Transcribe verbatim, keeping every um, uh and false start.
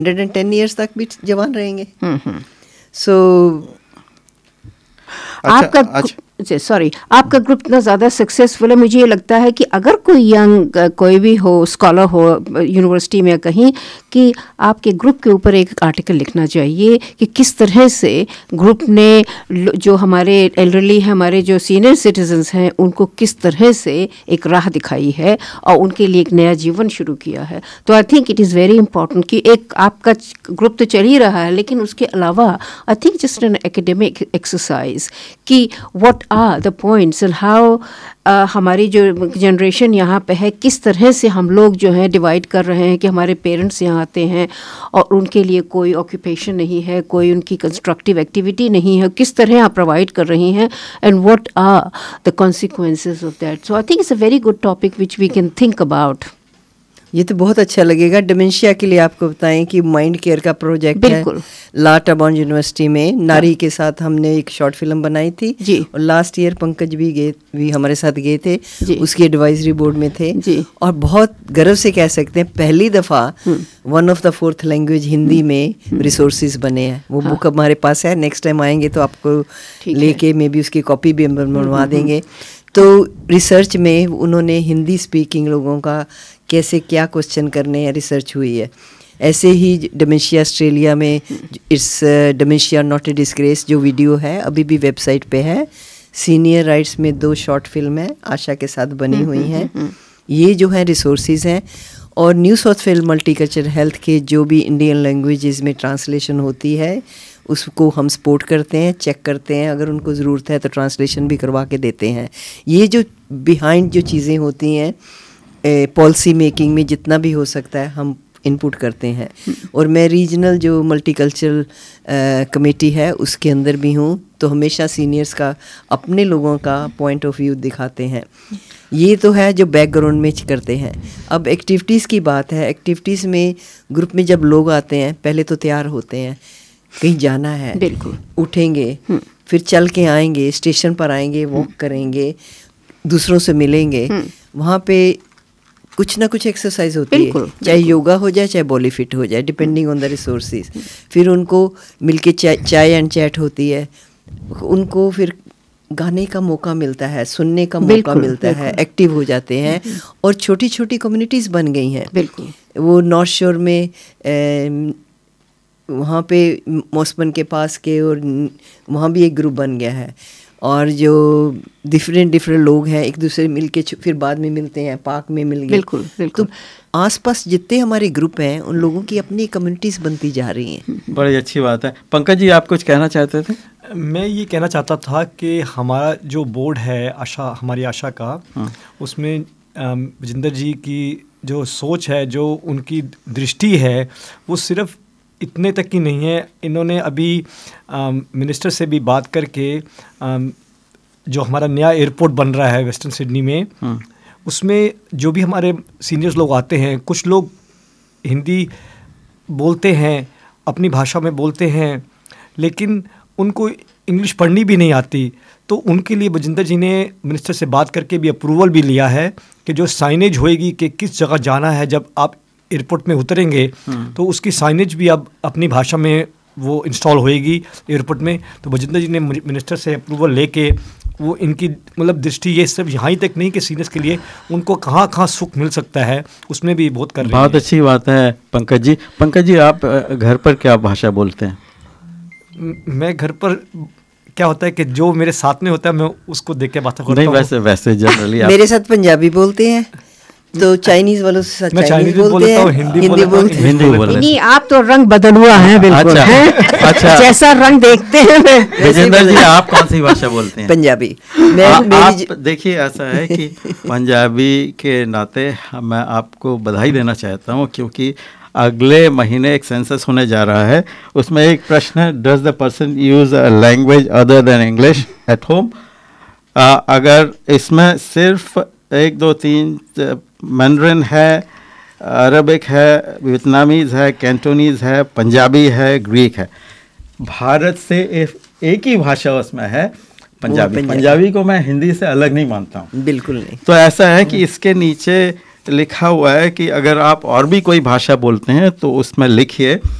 Hundred and ten years तक भी जवान रहेंगे। सो आपका अच्छा, सॉरी आपका ग्रुप इतना ज़्यादा सक्सेसफुल है, मुझे ये लगता है कि अगर कोई यंग कोई भी हो, स्कॉलर हो यूनिवर्सिटी में कहीं, कि आपके ग्रुप के ऊपर एक आर्टिकल लिखना चाहिए कि किस तरह से ग्रुप ने जो हमारे एल्डरली हैं, हमारे जो सीनियर सिटीजन्स हैं, उनको किस तरह से एक राह दिखाई है और उनके लिए एक नया जीवन शुरू किया है। तो I think it is very important कि एक आपका ग्रुप तो चल ही रहा है, लेकिन उसके अलावा I think just an academic exercise कि what are the points and how हमारी जो जनरेशन यहाँ पे है, किस तरह से हम लोग जो है डिवाइड कर रहे हैं कि हमारे पेरेंट्स यहाँ आते हैं और उनके लिए कोई ऑक्यूपेशन नहीं है, कोई उनकी कंस्ट्रक्टिव एक्टिविटी नहीं है, किस तरह आप प्रोवाइड कर रही हैं and what are the consequences of that. So I think it's a very good topic which we can think about. ये तो बहुत अच्छा लगेगा। डिमेंशिया के लिए आपको बताएं कि माइंड केयर का प्रोजेक्ट है ला ट्रेमोंट यूनिवर्सिटी में, नारी के साथ हमने एक शॉर्ट फिल्म बनाई थी जी। और लास्ट ईयर पंकज भी गए भी हमारे साथ गए थे, उसकी एडवाइजरी बोर्ड में थे जी। और बहुत गर्व से कह सकते हैं पहली दफ़ा one of the fourth language Hindi में रिसोर्सेज बने हैं। वो बुक हाँ। हमारे पास है, नेक्स्ट टाइम आएंगे तो आपको लेके मे बी उसकी कॉपी भी बनवा देंगे। तो रिसर्च में उन्होंने हिंदी स्पीकिंग लोगों का कैसे क्या क्वेश्चन करने हैं रिसर्च हुई है। ऐसे ही डिमेंशिया ऑस्ट्रेलिया में it's dementia not a disgrace जो वीडियो है अभी भी वेबसाइट पे है। सीनियर राइट्स में दो शॉर्ट फिल्म है आशा के साथ बनी हुई हैं। ये जो है रिसोर्सेज हैं। और new south Wales multicultural health के जो भी इंडियन लैंग्वेजेस में ट्रांसलेशन होती है उसको हम सपोर्ट करते हैं, चेक करते हैं, अगर उनको ज़रूरत है तो ट्रांसलेशन भी करवा के देते हैं। ये जो बिहाइंड जो चीज़ें होती हैं पॉलिसी मेकिंग में जितना भी हो सकता है हम इनपुट करते हैं। और मैं रीजनल जो मल्टीकल्चरल कमेटी है उसके अंदर भी हूँ, तो हमेशा सीनियर्स का अपने लोगों का पॉइंट ऑफ व्यू दिखाते हैं। ये तो है जो बैकग्राउंड में करते हैं। अब एक्टिविटीज़ की बात है। एक्टिविटीज़ में ग्रुप में जब लोग आते हैं पहले तो तैयार होते हैं, कहीं जाना है, बिल्कुल उठेंगे, फिर चल के आएंगे, स्टेशन पर आएंगे, वॉक करेंगे, दूसरों से मिलेंगे, वहाँ पे कुछ ना कुछ एक्सरसाइज होती है, चाहे योगा हो जाए चाहे बॉडी फिट हो जाए, डिपेंडिंग ऑन द रिसोर्सेज। फिर उनको मिलके चाय चाय एंड चैट होती है, उनको फिर गाने का मौका मिलता है, सुनने का मौका मिलता है, एक्टिव हो जाते हैं। और छोटी छोटी कम्युनिटीज़ बन गई हैं। बिल्कुल वो नॉर्थ शोर में ए, वहाँ पे मॉस्पन के पास के और वहाँ भी एक ग्रुप बन गया है। और जो डिफरेंट डिफरेंट लोग हैं एक दूसरे मिल के फिर बाद में मिलते हैं, पार्क में मिल गए। बिल्कुल बिल्कुल। तो आसपास जितने हमारे ग्रुप हैं उन लोगों की अपनी कम्युनिटीज़ बनती जा रही हैं। बड़ी अच्छी बात है। पंकज जी आप कुछ कहना चाहते थे? मैं ये कहना चाहता था कि हमारा जो बोर्ड है आशा, हमारी आशा का, उसमें विजेंद्र जी की जो सोच है, जो उनकी दृष्टि है, वो सिर्फ इतने तक की नहीं है। इन्होंने अभी मिनिस्टर से भी बात करके आ, जो हमारा नया एयरपोर्ट बन रहा है वेस्टर्न सिडनी में, उसमें जो भी हमारे सीनियर्स लोग आते हैं, कुछ लोग हिंदी बोलते हैं, अपनी भाषा में बोलते हैं, लेकिन उनको इंग्लिश पढ़नी भी नहीं आती। तो उनके लिए बजिंदर जी ने मिनिस्टर से बात करके भी अप्रूवल भी लिया है कि जो साइनेज होएगी कि किस जगह जाना है, जब आप एयरपोर्ट में उतरेंगे तो उसकी साइनेज भी अब अपनी भाषा में वो इंस्टॉल होएगी एयरपोर्ट में। तो बजिंदर जी ने मिनिस्टर से अप्रूवल लेके वो इनकी मतलब दृष्टि ये सिर्फ यहाँ तक नहीं कि सीनियर्स के लिए उनको कहाँ कहाँ सुख मिल सकता है उसमें भी बहुत कर रहे हैं। बहुत अच्छी बात है पंकज जी। पंकज जी आप घर पर क्या भाषा बोलते हैं? मैं घर पर क्या होता है कि जो मेरे साथ में होता है मैं उसको देख के बात करता हूँ। नहीं वैसे वैसे जनरली मेरे साथ पंजाबी बोलते हैं तो चाइनीज वालों से मैं चाइनीज बोलते हैं, हिंदी बोलते हैं, हिंदी बोलते हैं। नहीं आप तो रंग बदल हुआ है बिल्कुल। अच्छा, है? अच्छा जैसा रंग देखते हैं। विजेंद्र जी आप कौन सी भाषा बोलते हैं? पंजाबी। मैं आप देखिए ऐसा है कि पंजाबी के नाते मैं आपको बधाई देना चाहता हूँ क्योंकि अगले महीने एक सेंसस होने जा रहा है। उसमें एक प्रश्न है, does the person use a language other than English at home? अगर इसमें सिर्फ एक दो तीन मैंड्रिन है, अरबिक है, वियतनामीज़ है, कैंटोनीज़ है, पंजाबी है, ग्रीक है। भारत से एक ही भाषा उसमें है पंजाबी। पंजाबी को मैं हिंदी से अलग नहीं मानता हूँ, बिल्कुल नहीं। तो ऐसा है कि इसके नीचे लिखा हुआ है कि अगर आप और भी कोई भाषा बोलते हैं तो उसमें लिखिए